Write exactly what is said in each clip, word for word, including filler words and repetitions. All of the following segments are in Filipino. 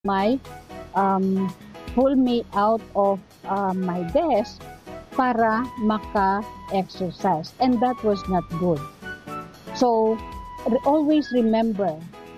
my um, pull me out of uh, my desk para maka-exercise. And that was not good. So, re- always remember,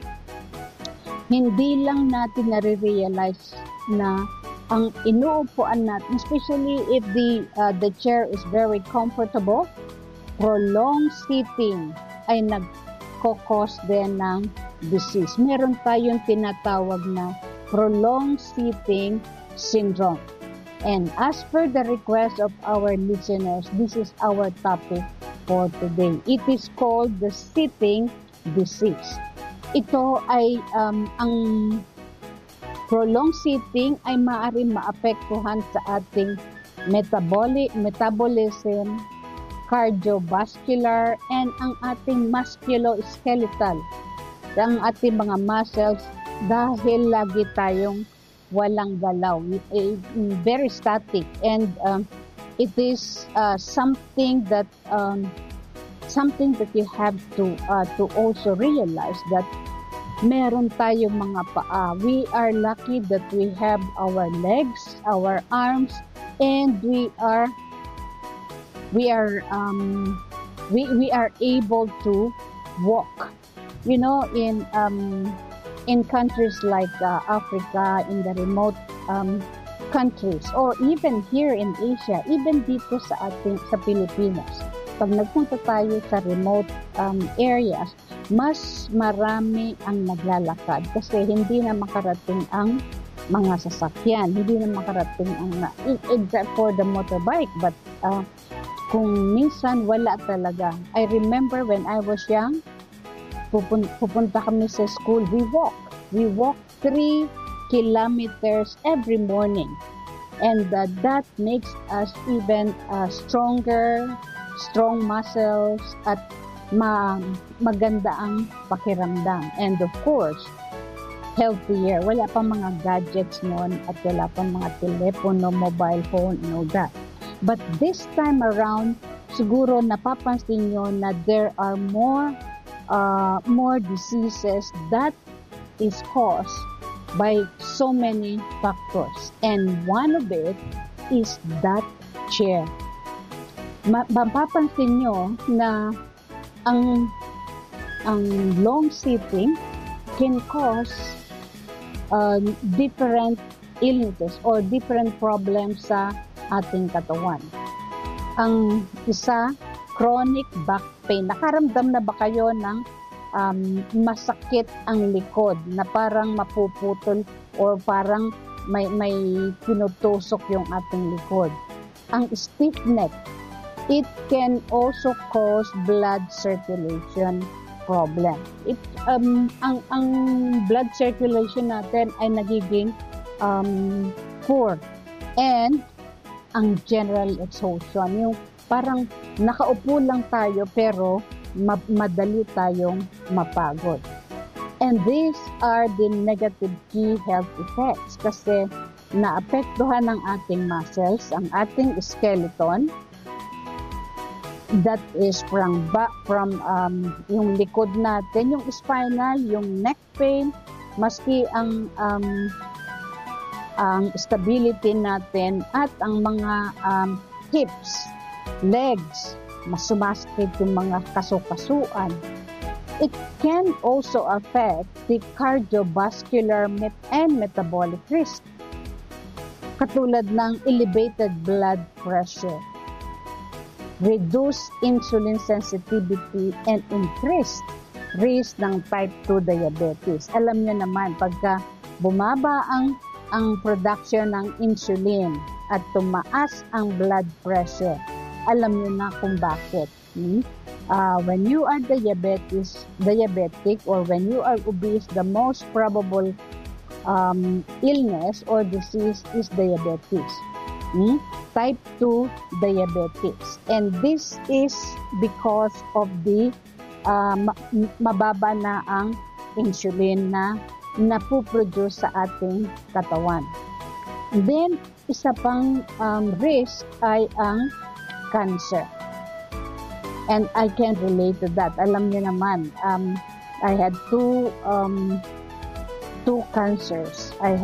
hindi lang natin nare-realize na ang inuupuan natin, especially if the uh, the chair is very comfortable, prolonged sitting ay nagkokos din ng disease. Meron tayong tinatawag na prolonged sitting syndrome. And as per the request of our listeners, this is our topic for today. It is called the sitting disease. Ito ay um, ang prolonged sitting ay maaaring maapektuhan sa ating metabolic metabolism, cardiovascular, and ang ating musculoskeletal, ang ating mga muscles, dahil lagi tayong walang galaw, very static, and um, it is uh, something that um, something that you have to uh, to also realize that meron tayong mga paa. We are lucky that we have our legs, our arms, and we are we are um, we we are able to walk. You know, in um, in countries like uh, Africa, in the remote um, countries, or even here in Asia, even dito sa ating sa Pilipinas, pag nagpunta tayo sa remote um, areas, mas marami ang naglalakad kasi hindi na makarating ang mga sasakyan, hindi na makarating ang except for the motorbike, but uh, kung minsan wala talaga. I remember when I was young, pupun- pupunta kami sa school, we walk. We walk three kilometers every morning. And uh, that makes us even uh, stronger, strong muscles, at ma maganda ang pakiramdam. And of course, healthier. Wala pa mga gadgets noon at wala pa mga telepono, mobile phone, and all that. But this time around, siguro napapansin nyo na there are more uh, more diseases that is caused by so many factors. And one of it is that chair. Ma- mapapansin nyo na ang ang long sitting can cause uh, different illnesses or different problems sa ating katawan. Ang isa, chronic back pain. Nakaramdam na ba kayo ng um, masakit ang likod na parang mapuputol or parang may may pinutusok yung ating likod? Ang stiff neck, it can also cause blood circulation problem. It um ang ang blood circulation natin ay nagiging um poor, and ang general exhaustion, yung parang nakaupo lang tayo pero ma- madali tayong mapagod. And these are the negative key health effects kasi naapektuhan ng ating muscles, ang ating skeleton, that is from back from um, yung likod natin, yung spinal, yung neck pain, maski ang um, ang stability natin at ang mga um, hips, legs, mas sumasakit yung mga kasukasuan. It can also affect the cardiovascular met- and metabolic risk, katulad ng elevated blood pressure, reduced insulin sensitivity, and increased risk ng type two diabetes. Alam niyo naman, pagka bumaba ang ang production ng insulin at tumaas ang blood pressure, alam niyo na kung bakit. Hmm? Uh, when you are diabetes, diabetic or when you are obese, the most probable um, illness or disease is diabetes. Hmm? Type two diabetes. And this is because of the uh, mababa na ang insulin na napuproduce sa ating katawan. Then, isa pang um, risk ay ang cancer. And I can relate to that. Alam niyo naman, um, I had two um, two cancers. I